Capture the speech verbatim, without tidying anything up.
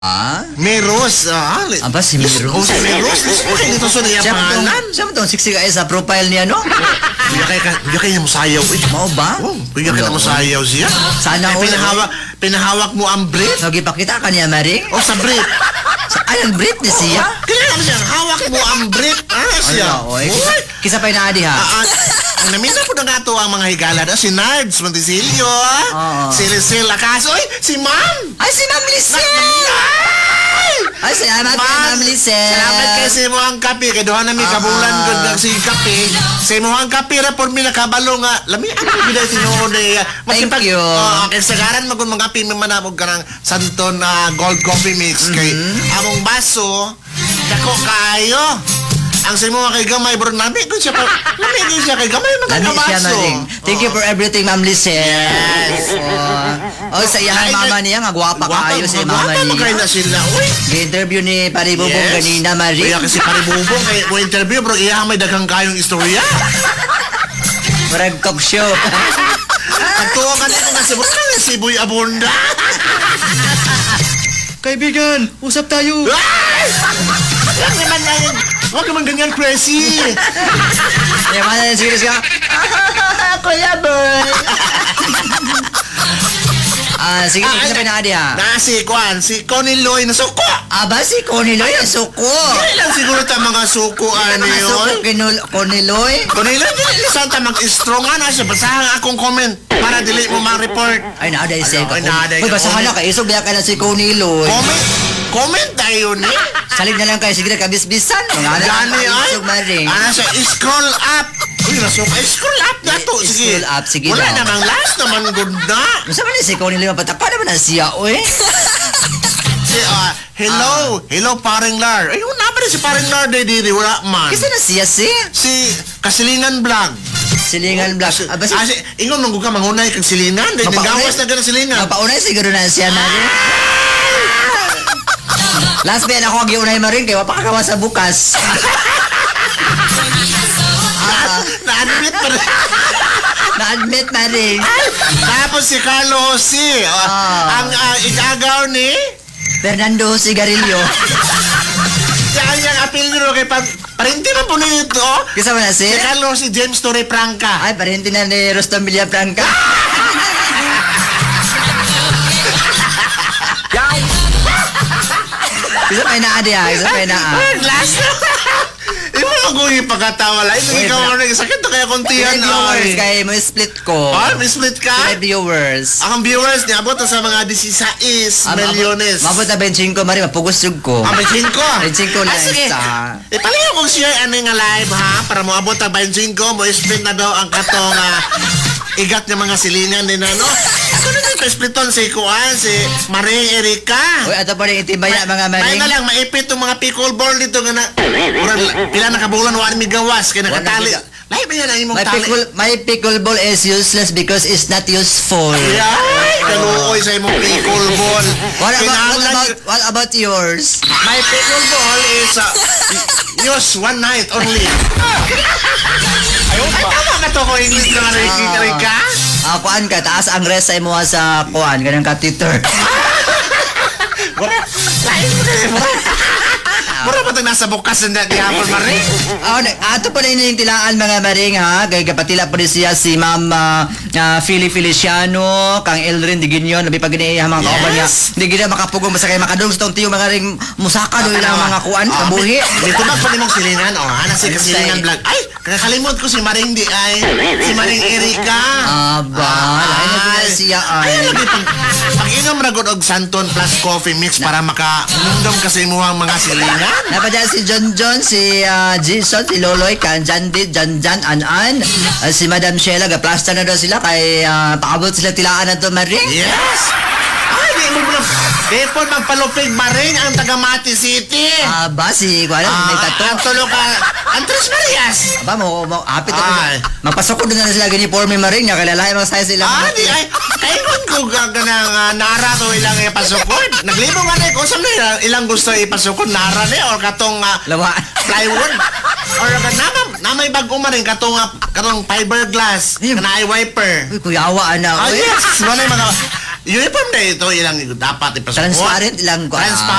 Ah? Meros, ah. li- Aba, si Meros. Oh, si Meros. Ay, dito sa niya Siya mo tong, pangalan. siya mo tong siksi ka sa profile niya, no? Kuya kaya ka, kuya kaya mo sayaw. Eh. Mao ba? Oh, kuya kaya mo sayaw siya. Sana Eh, all. pinahawak, pinahawak mo ang brief. Nagipakita ka niya, Maring? O sa brief. Sa ayang break ni siya? Kaya mo siya, hawak mo ang brief. Ah, siya. Ano, oy? Uy. Kisa pa inaadi, ha? Ah, ah, ang namisa po na nga to ang mga higala na si Nards Montesilio, Oo. si Rizal Acaso, ay, si Ma'am! Ay, si Ma'am Lisel! Ay, salamat kay Ma'am Lisel. Salamat kay si mo ang kape, kay doha na mi Ah. kabulan ko ng si kape. Si mo ang kape ra por mi nakabalo nga. Lami ano gid tinuod eh. Thank you. Oh, kay sagaran magud mga kape mi manabog kanang Santon na gold coffee mix kay Mm-hmm. among baso dako kaayo. Ang sa mga kay gamay bro nami ko siya pa. Lami gid siya kay gamay man Lami nga siya, baso. Maring. Thank you for everything, Ma'am Lisel. Yes. Oh, oh sa iyahan Ay, mama ay, niya, nga gwapa kaayo si mama Gwapa mo kayo niya. na sila. Uy. Gi-interview ni Paribubong Yes. kanina, Maring. Kaya kasi paribubong kay mo interview bro iya may daghang kayong istorya. Marag talk show. Pagtuwa ka dito nga si bro si Boy Abunda. Kaibigan, usap tayo. Ay! Huwag naman na yun. Huwag naman ganyan crazy. Kaya mana na serious ka? Kuya boy. Ah, sige, Ah, isa pa na adi ha. Na si Kwan, si Connie Loy na suko. Aba, si Coniloy, ang suko. Dili lang siguro ta mga suko ano Ang suko, yun. kinul- Coniloy. Connie Loy, dili lang ta mag-strongan na siya. Basahan akong comment para dili mo ma-report. Ay, naada yung save Ay, ako. naaday Uy, ka, basahan na comment. ka. Isog biya ka na si Coniloy. Comment, comment tayo ni. Salig na lang kayo. Sige na, kabisbisan. Mga anak, Gani ay. isog maring. Ano siya, scroll up. Uy, nasok. Ay, scroll up na to. Sige. Scroll up, sige Wala daw. namang last naman good na. Masa man si Coniloy mapatakpa naman na siya, uy. Si, ah, hello, hello, paring Lar. Ayun, na ba si paring Lar, day diri, wala man. Kasi na siya si Si Kasilingan Vlog. Silingan Black. Aba, si... Ah, si, ingon, nung ka mangunay kag silingan. Day, Mapaunay. nagawas na gano'n silingan. Mapaunay siguro na siya na rin. Last ba ako giunay mo rin, kaya wapakakawa sa bukas. Ah, Na-admit pa rin. na-admit na rin. Tapos si Carlo Jose. ah, Ah. Ang ah, igagaw ni... Fernando Sigarillo. Yan yung apel nyo kay pa... Parinti man po nito. Kasama na si... Si Carlo si James Torre Franca. Ay, parente na ni Rostam Villafranca. Isa pa na adi ha, isa pa na ah. Ay, last na. Di mo ako yung pagkatawa lang. Ito Wait, ikaw na- ano, sakit na kaya kontihan. Five viewers, ay. kaya mo split ko. Ah, may split ka? Five viewers. Ang viewers niya, abot na sa mga sixteen Ah, milyones. Mabot na benching ko, Mari, mapugos yung ko. Ah, benching ko. Benching ko lang sige. sa- Ipalayo kong share ano nga live ha, para mo abot ang benching ko, mo split na daw ang katong ah, igat ng mga silingan din ano. Ako na dito, spliton si Kuan, si Maring Erika. Uy, ato pa rin itibaya mga May maring. na lang, maipit yung mga pickleball dito nga na, urang, pila nakabulan, wala mi gawas, kaya nakatali. Wala Lahi ba yan ang imong My tali? pickle, my pickleball is useless because it's not useful. Ay, kaluoy sa imong pickleball. What about, what Kinahanglan about, y- what about yours? My pickleball is uh, use one night only. Ay, tama na to ko English na Erika. Ah, kuan ka, taas ang rest sa imo sa kuan, ganang catheter. Mura, lain mo na eh, mura. Mura ba ito nasa bukas na di hapon, Maring? Oh, ato pa rin yung tilaan mga maring ha. Kaya kapatila pa rin siya si Ma'am uh, uh, Philly Feliciano, kang Elrin Diginyon, nabi pag iniiya mga kauban niya. Yes. Hindi gina makapugong basta kayo makadung sa tiyo mga ring musaka do ilang mga kuan, Ah, kabuhi. Dito ba pa nimong silingan? O, ana si Ano kasilingan say? vlog. Ay, kakalimot ko si Maring di ay. Si Maring Erika. Aba, lain na sila siya ay. Ay, lagi pag, pag inom ragod og Santon plus coffee mix para maka-nundom kasi mo ang mga silingan. Napadyan si John John, si uh, Jason, si Loloy, kan Jandit, Jan Jan, An-An, uh, si Madam Sheila, gaplasta na daw sila kay uh, paabot sila tilaan na to maring. Yes! Ay, di mo na. Depon magpalupig Maring ang taga Mati City. Aba, si Kuala, may tato. Ang tulo ka. Andres Marias. Aba, mo, mo, apit ako. Ay. Magpasukod na na sila uniforme maring, nakalalahi mga size sila. Ah, di ay. Kailan ko gaganang uh, nara to ilang ipasukod. Naglibong nga na ko. Saan na ilang, ilang gusto ipasukod? Nara ni or katong uh, Lawa. plywood? Or nama, namay bago maring katong, uh, katong fiberglass. Ayun. Kana ay wiper. Uy, kuyawa, ana. Ah, uy. yes. Ano na yung mga uniform na ito ilang dapat ipasok. Transparent lang ko. Transparent.